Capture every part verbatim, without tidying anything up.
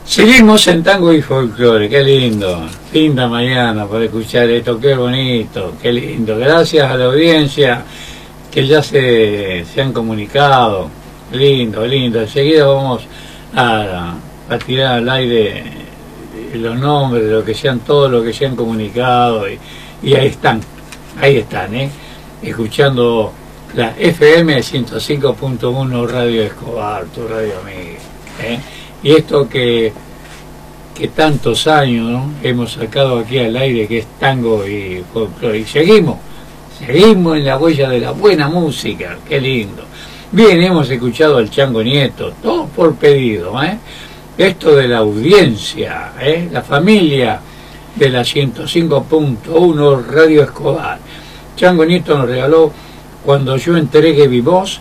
Seguimos en Tango y Folclore, qué lindo, linda mañana para escuchar esto, qué bonito, qué lindo. Gracias a la audiencia que ya se, se han comunicado, lindo, lindo. Enseguida vamos a, a tirar al aire los nombres de lo que sean, todos los que se han comunicado y, y ahí están, ahí están, ¿eh? Escuchando la F M ciento cinco punto uno Radio Escobar, tu radio amiga, ¿eh? Y esto que, que tantos años, ¿no?, hemos sacado aquí al aire, que es tango y folclore, y seguimos, seguimos en la huella de la buena música, qué lindo. Bien, hemos escuchado al Chango Nieto, todo por pedido, ¿eh? Esto de la audiencia, ¿eh? La familia de la ciento cinco punto uno Radio Escobar. Chango Nieto nos regaló Cuando yo entregue mi voz,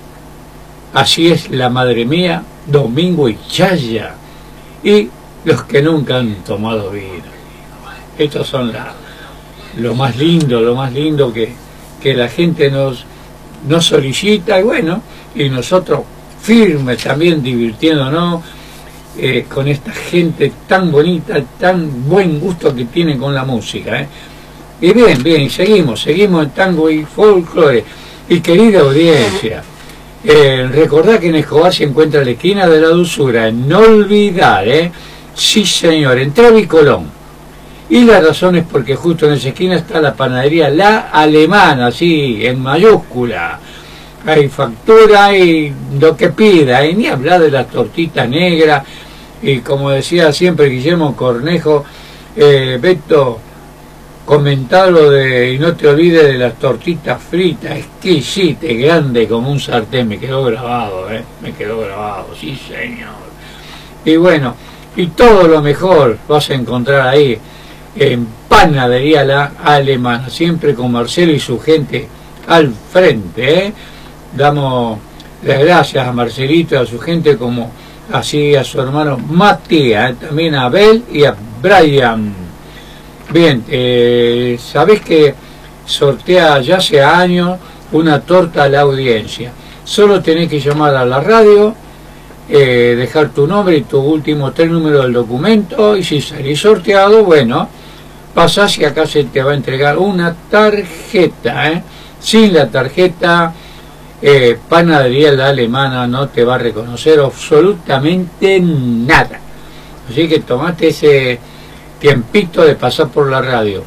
Así es la madre mía, Domingo y Chaya, y Los que nunca han tomado vino. Estos son la, lo más lindo, lo más lindo que, que la gente nos, nos solicita, y bueno, y nosotros firmes también divirtiéndonos eh, con esta gente tan bonita, tan buen gusto que tienen con la música, ¿eh? Y bien, bien, seguimos, seguimos en Tango y Folclore. Y querida audiencia, Eh, recordad que en Escobar se encuentra la esquina de la dulzura, no olvidar, ¿eh? Sí señor, en Trave y Colón. Y la razón es porque justo en esa esquina está la panadería La Alemana, así, en mayúscula. Hay factura y lo que pida, y ni hablar de las tortitas negras, y como decía siempre Guillermo Cornejo, eh, Beto, comentarlo de, y no te olvides de las tortitas fritas, exquisita, grande como un sartén. Me quedó grabado, ¿eh? Me quedó grabado, sí señor. Y bueno, y todo lo mejor vas a encontrar ahí en Panadería La Alemana, siempre con Marcelo y su gente al frente, ¿eh? Damos las gracias a Marcelito y a su gente, como así a su hermano Matías, ¿eh? También a Abel y a Brian. Bien, eh, sabés que sortea ya hace años una torta a la audiencia. Solo tenés que llamar a la radio, eh, dejar tu nombre y tu último tres números del documento, y si salís sorteado, bueno, pasás y acá se te va a entregar una tarjeta, ¿eh? Sin la tarjeta, eh, Panadería La Alemana no te va a reconocer absolutamente nada. Así que tomate ese tiempito de pasar por la radio,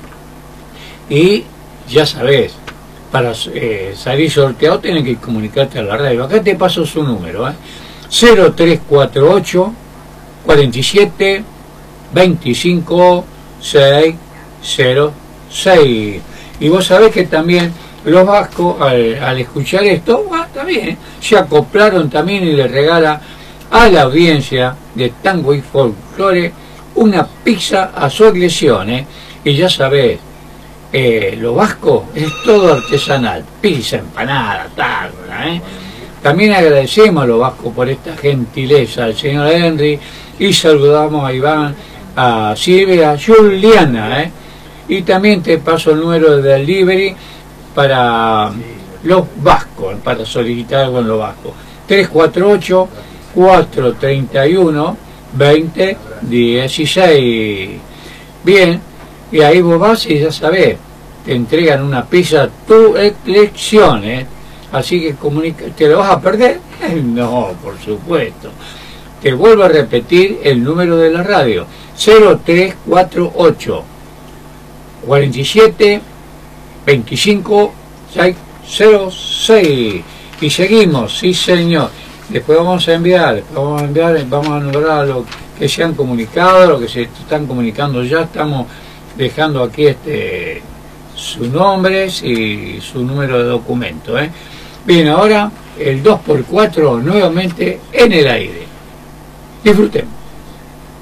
y ya sabés, para eh, salir sorteado tenés que comunicarte a la radio. Acá te paso su número, ¿eh? cero tres cuatro ocho, cuarenta y siete, veinticinco, seiscientos seis. Y vos sabés que también los vascos, al, al escuchar esto, ah, también se acoplaron también, y le regala a la audiencia de Tango y Folclore una pizza a su elección, ¿eh? Y ya sabés, eh, lo vasco es todo artesanal, pizza, empanada, tarta, ¿eh? También agradecemos a los vascos por esta gentileza, al señor Henry, y saludamos a Iván, a Silvia, a Juliana, ¿eh? Y también te paso el número de delivery para los vascos, para solicitar algo en los vascos. tres cuatro ocho, cuatro tres uno, veinte dieciséis. Bien, y ahí vos vas y ya sabés, te entregan una pizza a tu elección, ¿eh? Así que comunica. ¿Te lo vas a perder? No, por supuesto. Te vuelvo a repetir el número de la radio: cero tres cuatro ocho, cuarenta y siete, veinticinco, seiscientos seis. Y seguimos, sí señor. Después vamos a enviar, vamos a enviar, vamos a nombrar a los que se han comunicado, los que se están comunicando ya. Estamos dejando aquí este sus nombres y su número de documento, ¿eh? Bien, ahora el dos por cuatro nuevamente en el aire. Disfruten.